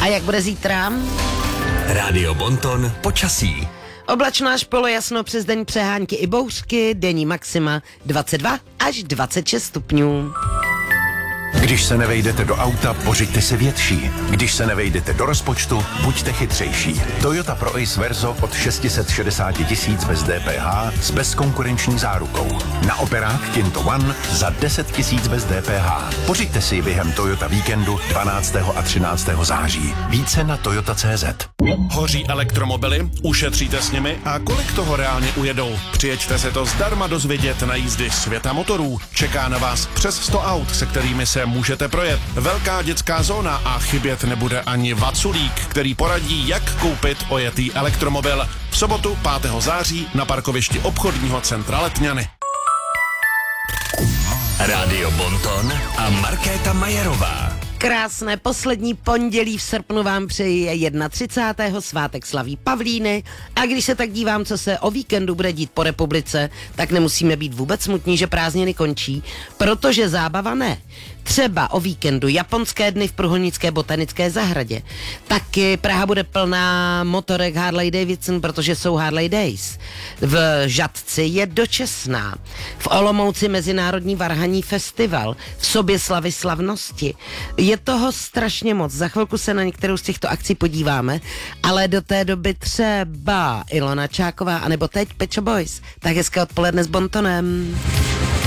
A jak bude zítra? Rádio Bonton počasí. Oblačno až polojasno, přes den přehánky i bouřky, denní maxima 22 až 26 stupňů. Když se nevejdete do auta, pořiďte si větší. Když se nevejdete do rozpočtu, buďte chytřejší. Toyota Pro Ace Verso od 660 000 bez DPH s bezkonkurenční zárukou. Na operák Kinto One za 10 000 bez DPH. Pořiďte si ji během Toyota víkendu 12. a 13. září. Více na toyota.cz. Hoří elektromobily? Ušetříte s nimi? A kolik toho reálně ujedou? Přijeďte se to zdarma dozvědět na jízdy světa motorů. Čeká na vás přes 100 aut, se kterými se můžete projet. Velká dětská zóna a chybět nebude ani Vaculík, který poradí, jak koupit ojetý elektromobil. V sobotu 5. září na parkovišti obchodního centra Letňany. Rádio Bonton a Markéta Majerová. Krásné poslední pondělí v srpnu vám přeji 31. svátek slaví Pavlíny a když se tak dívám, co se o víkendu bude dít po republice, tak nemusíme být vůbec smutní, že prázdniny končí, protože zábava ne. Třeba o víkendu japonské dny v Průhonické botanické zahradě. Taky Praha bude plná motorek Harley Davidson, protože jsou Harley Days. V Žatci je dočasná. V Olomouci Mezinárodní varhaní festival. V Soběslavi slavnosti. Je toho strašně moc. Za chvilku se na některou z těchto akcí podíváme, ale do té doby třeba Ilona Čáková, anebo teď Pet Shop Boys. Tak hezké odpoledne s Bontonem.